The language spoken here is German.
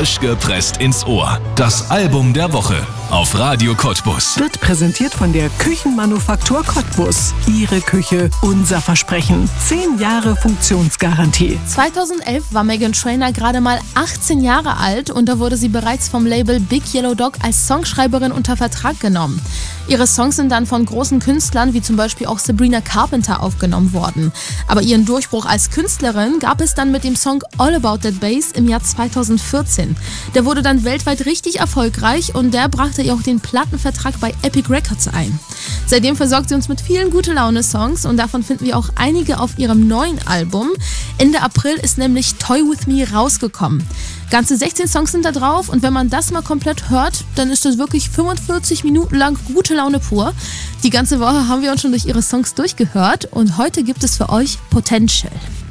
frisch gepresst ins Ohr. Das Album der Woche auf Radio Cottbus. Wird präsentiert von der Küchenmanufaktur Cottbus. Ihre Küche, unser Versprechen. 10 Jahre Funktionsgarantie. 2011 war Meghan Trainor gerade mal 18 Jahre alt und da wurde sie bereits vom Label Big Yellow Dog als Songschreiberin unter Vertrag genommen. Ihre Songs sind dann von großen Künstlern wie zum Beispiel auch Sabrina Carpenter aufgenommen worden. Aber ihren Durchbruch als Künstlerin gab es dann mit dem Song All About That Bass im Jahr 2014. Der wurde dann weltweit richtig erfolgreich und der brachte ihr auch den Plattenvertrag bei Epic Records ein. Seitdem versorgt sie uns mit vielen Gute-Laune-Songs und davon finden wir auch einige auf ihrem neuen Album. Ende April ist nämlich Toy With Me rausgekommen. Ganze 16 Songs sind da drauf und wenn man das mal komplett hört, dann ist das wirklich 45 Minuten lang gute Laune pur. Die ganze Woche haben wir uns schon durch ihre Songs durchgehört und heute gibt es für euch Potential.